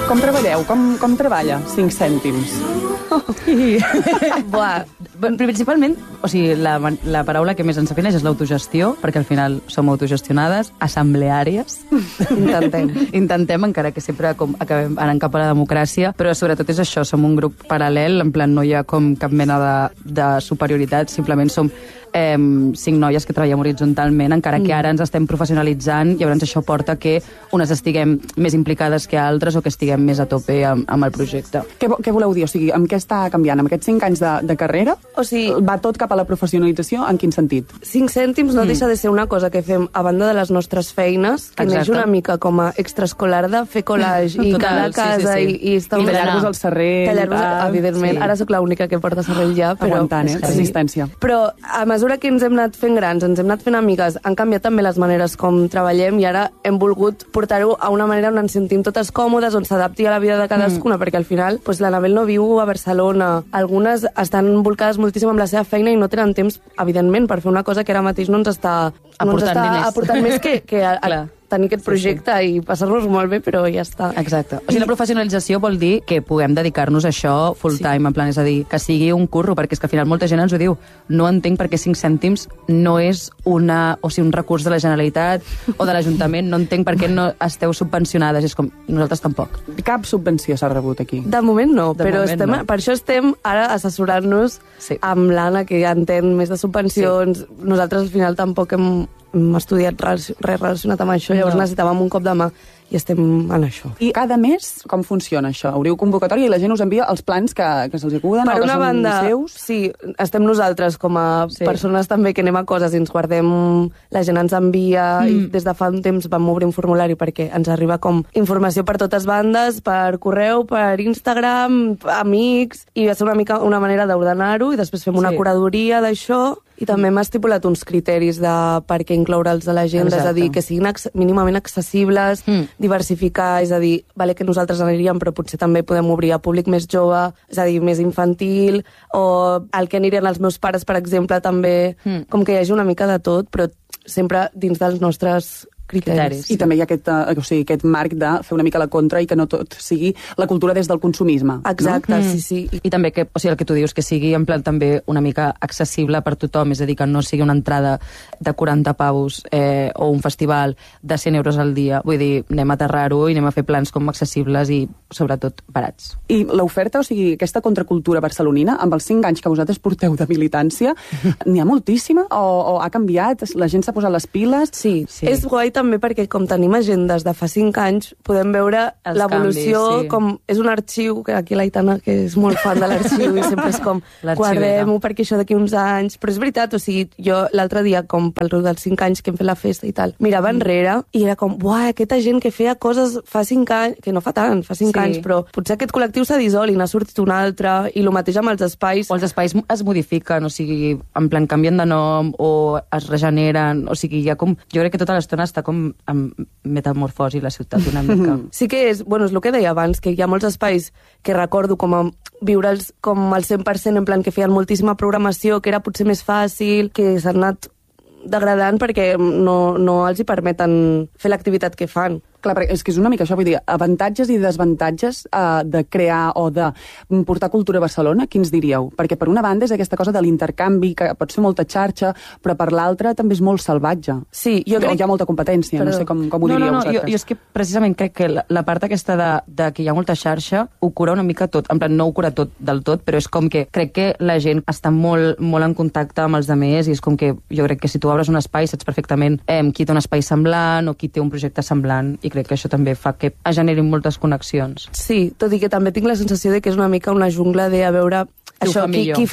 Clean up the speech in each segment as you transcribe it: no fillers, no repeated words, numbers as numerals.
Com treballeu? Com treballa 5 cèntims? Buah. Principalment, o sigui, la paraula que més ens defineix és l'autogestió, perquè al final som autogestionades, assembleàries. Intentem, encara que sempre acabem anant cap a la democràcia, però sobretot és això, som un grup paral·lel, en plan no hi ha com cap mena de superioritat, simplement som 5 noies que treballem horitzontalment, encara que ara ens estem professionalitzant, llavors això porta que unes estiguem més implicades que altres o que estiguem més a tope amb el projecte. Què voleu dir? O sigui, amb què està canviant? Amb aquests 5 anys de carrera? O sigui, va tot cap a la professionalització? En quin sentit? 5 cèntims no deixa de ser una cosa que fem a banda de les nostres feines, que neix una mica com a extraescolar de fer collage i quedar a casa i estar... I tallar-vos el serrell. Evidentment, ara sóc l'única que porta serrell ja, però... Aguantant, resistència. Però a mesura que ens hem anat fent grans, ens hem anat fent amigues, han canviat també les maneres com treballem i ara hem volgut portar-ho a una manera on ens sentim totes còmodes, on s'adapti a la vida de cadascuna, perquè al final l'Anabel no viu a Barcelona. Algunes estan volcades moltíssim amb la seva feina i no tenen temps, evidentment, per fer una cosa que ara mateix no ens està aportant més que tenir aquest projecte i passar-nos molt bé, però ja està. Exacte. O sigui, la professionalització vol dir que puguem dedicar-nos a això full time, en plan, és a dir, que sigui un curro, perquè és que al final molta gent ens ho diu. No entenc per què 5 cèntims no és un recurs de la Generalitat o de l'Ajuntament, no entenc per què no esteu subvencionades, és com, nosaltres tampoc. Cap subvenció s'ha rebut aquí. De moment no, però per això estem ara assessorant-nos amb l'Anna, que ja entén més de subvencions. Nosaltres al final tampoc hem estudiat res relacionat amb això, llavors necessitàvem un cop de mà i estem en això. I cada mes com funciona això? Obriu convocatòria i la gent us envia els plans que se'ls acuden o que són seus? Sí, estem nosaltres com a persones també que anem a coses i ens guardem, la gent ens envia i des de fa un temps vam obrir un formulari perquè ens arriba com informació per totes bandes, per correu, per Instagram, amics, i va ser una mica una manera d'ordenar-ho i després fem una curadoria d'això. I també hem estipulat uns criteris per què incloure'ls a l'agenda, és a dir, que siguin mínimament accessibles, diversificar, és a dir, vale que nosaltres aniríem, però potser també podem obrir a públic més jove, és a dir, més infantil, o el que anirien els meus pares, per exemple, també, com que hi hagi una mica de tot, però sempre dins dels nostres criteris. I també hi ha aquest marc de fer una mica la contra i que no tot sigui la cultura des del consumisme. Exacte, sí. I també que, o sigui, el que tu dius, que sigui en plan també una mica accessible per tothom, és a dir, que no sigui una entrada de 40 pavos o un festival de 100 euros al dia. Vull dir, anem a aterrar-ho i anem a fer plans com accessibles i, sobretot, barats. I l'oferta, o sigui, aquesta contracultura barcelonina, amb els 5 anys que vosaltres porteu de militància, n'hi ha moltíssima? O ha canviat? La gent s'ha posat les piles? Sí. És guai també perquè com tenim agendes de fa 5 anys podem veure l'evolució com és un arxiu, que aquí l'Aitana que és molt fan de l'arxiu i sempre és com guardem-ho perquè això d'aquí uns anys, però és veritat, o sigui, jo l'altre dia com pel dels 5 anys que hem fet la festa i tal, mirava enrere i era com, buah, aquesta gent que feia coses fa 5 anys, que no fa tant, fa 5 anys, però potser aquest col·lectiu s'ha dissolt i n'ha sortit un altre, i el mateix amb els espais. O els espais es modifiquen, o sigui, en plan canvien de nom o es regeneren, o sigui, hi ha com, jo crec que tota l'estona està com amb metamorfosi la ciutat una mica. Sí que és el que deia abans, que hi ha molts espais que recordo com a viure'ls com al 100%, en plan que feien moltíssima programació, que era potser més fàcil, que s'han anat degradant perquè no els hi permeten fer l'activitat que fan. Clar, perquè és que és una mica això, vull dir, avantatges i desavantatges de crear o de portar cultura a Barcelona, quins diríeu? Perquè per una banda és aquesta cosa de l'intercanvi, que pot ser molta xarxa, però per l'altra també és molt salvatge. Sí, jo crec... Hi ha molta competència, no sé com ho diríeu vosaltres. Jo és que precisament crec que la part aquesta de que hi ha molta xarxa ho cura una mica tot, en plan no ho cura tot del tot, però és com que crec que la gent està molt en contacte amb els altres i és com que jo crec que si tu obres un espai saps perfectament qui té un espai semblant o qui té un projecte semblant, i crec que això també fa que es generin moltes connexions. Sí, tot i que també tinc la sensació de que és una mica una jungla de a veure això,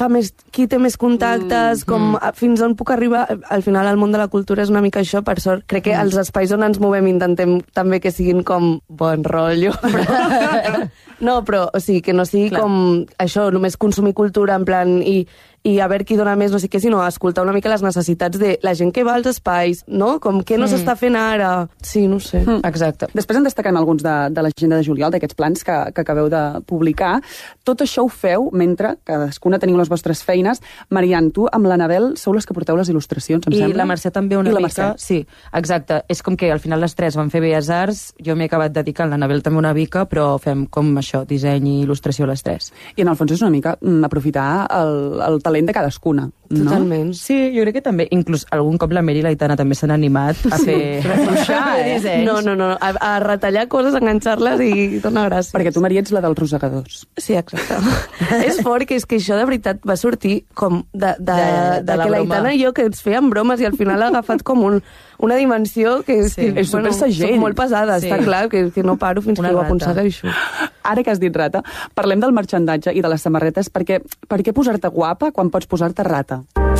qui té més contactes, fins on puc arribar. Al final el món de la cultura és una mica això, per sort. Crec que els espais on ens movem intentem també que siguin com bon rotllo. No, però o sigui, que no sigui com això, només consumir cultura en plan i i a veure qui dona més, no sé què, sinó escoltar una mica les necessitats de la gent que va als espais, no? Com què no s'està fent ara. Sí, no sé. Exacte. Després en destacarem alguns de l'agenda de juliol, d'aquests plans que acabeu de publicar. Tot això ho feu mentre cadascuna teniu les vostres feines. Marian, tu amb l'Anabel sou les que porteu les il·lustracions, em sembla? I la Mercè també una mica. mica. Sí, exacte. És com que al final les tres van fer Belles Arts, jo m'he acabat dedicant, l'Anabel també una mica, però fem com això, disseny i il·lustració les tres. I en el fons és una mica aprofitar el talent de cadascuna. Totalment. No? Sí, jo crec que també, inclús algun cop la Meri i l'Aitana també s'han animat a fer... Refluixar, dissenys. No, a retallar coses, enganxar-les i donar gràcies. Perquè tu, Maria, ets la dels rosegadors. Sí, exacte. És fort que és que això de veritat va sortir com de la que l'Aitana i jo que ens fèiem bromes i al final ha agafat com una dimensió que és, sí, és supersegell. Soc molt pesada, sí. Està clar, que no paro fins que ho aconsegueixo. Ara que has dit rata, parlem del marxandatge i de les samarretes, perquè per què posar-te guapa quan pots posar-te rata?